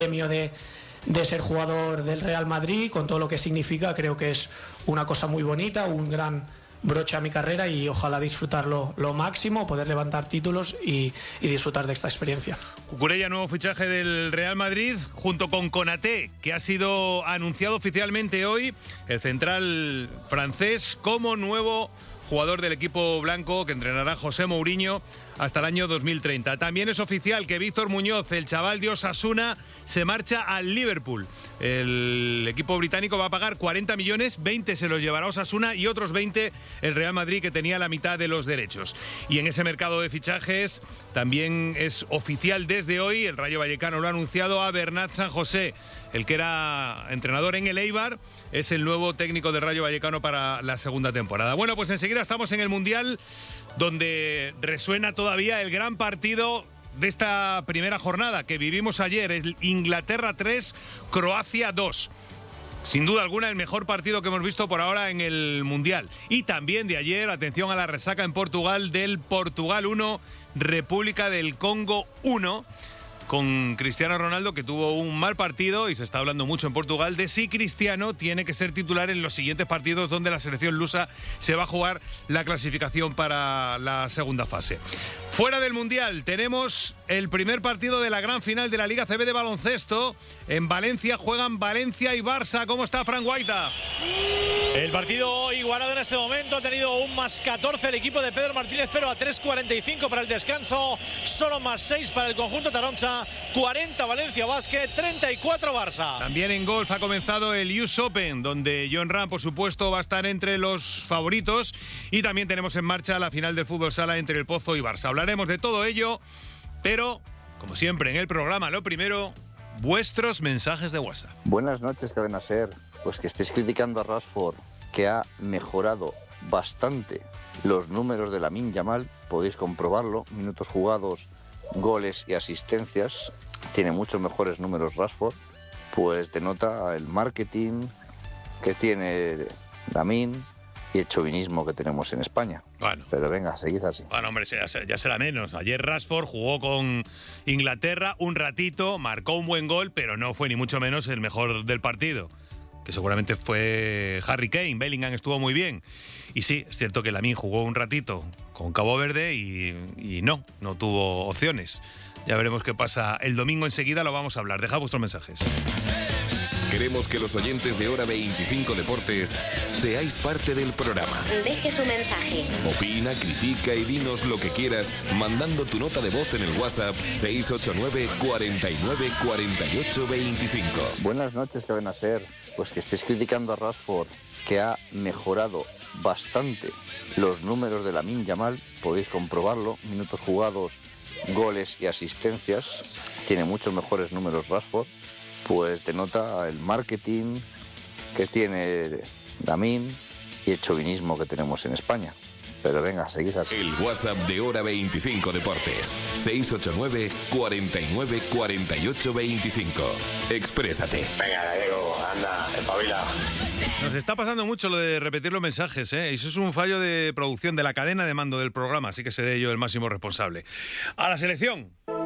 premio de ser jugador del Real Madrid, con todo lo que significa. Creo que es una cosa muy bonita, un gran broche a mi carrera, y ojalá disfrutarlo lo máximo, poder levantar títulos y disfrutar de esta experiencia. Cucurella, nuevo fichaje del Real Madrid, junto con Konaté, que ha sido anunciado oficialmente hoy, el central francés, como nuevo jugador del equipo blanco que entrenará José Mourinho hasta el año 2030. También es oficial que Víctor Muñoz, el chaval de Osasuna, se marcha al Liverpool. El equipo británico va a pagar 40 millones, 20 se los llevará Osasuna y otros 20 el Real Madrid, que tenía la mitad de los derechos. Y en ese mercado de fichajes también es oficial desde hoy, el Rayo Vallecano lo ha anunciado, a Bernat San José, el que era entrenador en el Eibar, es el nuevo técnico del Rayo Vallecano para la segunda temporada. Bueno, pues enseguida estamos en el Mundial, donde resuena todavía el gran partido de esta primera jornada que vivimos ayer, el Inglaterra 3, Croacia 2. Sin duda alguna el mejor partido que hemos visto por ahora en el Mundial. Y también de ayer, atención a la resaca en Portugal, del Portugal 1, República del Congo 1, con Cristiano Ronaldo, que tuvo un mal partido, y se está hablando mucho en Portugal de si Cristiano tiene que ser titular en los siguientes partidos donde la selección lusa se va a jugar la clasificación para la segunda fase. Fuera del Mundial tenemos el primer partido de la gran final de la Liga CB de baloncesto. En Valencia juegan Valencia y Barça. ¿Cómo está Fran Guaita? El partido igualado en este momento, ha tenido un +14 el equipo de Pedro Martínez, pero a 3:45 para el descanso, solo +6 para el conjunto taroncha, 40 Valencia Basket, 34 Barça. También en golf ha comenzado el US Open, donde Jon Rahm, por supuesto, va a estar entre los favoritos, y también tenemos en marcha la final del fútbol sala entre el Pozo y Barça. Hablaremos de todo ello, pero, como siempre en el programa, lo primero, vuestros mensajes de WhatsApp. Buenas noches, Cadena Ser. Pues que estéis criticando a Rashford, que ha mejorado bastante los números de Lamine Yamal, podéis comprobarlo, minutos jugados, goles y asistencias, tiene muchos mejores números Rashford, pues denota el marketing que tiene Lamine y el chauvinismo que tenemos en España. Bueno. Pero venga, seguid así. Bueno, hombre, ya será menos. Ayer Rashford jugó con Inglaterra un ratito, marcó un buen gol, pero no fue ni mucho menos el mejor del partido, que seguramente fue Harry Kane. Bellingham estuvo muy bien. Y sí, es cierto que Lamine jugó un ratito con Cabo Verde y no tuvo opciones. Ya veremos qué pasa el domingo, enseguida lo vamos a hablar. Dejad vuestros mensajes. Queremos que los oyentes de Hora 25 Deportes seáis parte del programa. Deje su mensaje. Opina, critica y dinos lo que quieras mandando tu nota de voz en el WhatsApp 689 49 48 25. Buenas noches, Cadena Ser. Pues que estéis criticando a Rashford, que ha mejorado bastante los números de Lamine Yamal, podéis comprobarlo, minutos jugados, goles y asistencias, tiene muchos mejores números Rashford, pues denota el marketing que tiene Lamine y el chauvinismo que tenemos en España. Pero venga, seguid así. El WhatsApp de Hora 25 Deportes 689 49 48 25. Exprésate. Venga, Diego, anda, espabila. Nos está pasando mucho lo de repetir los mensajes, ¿eh? Eso es un fallo de producción de la cadena de mando del programa, así que seré yo el máximo responsable. A la selección.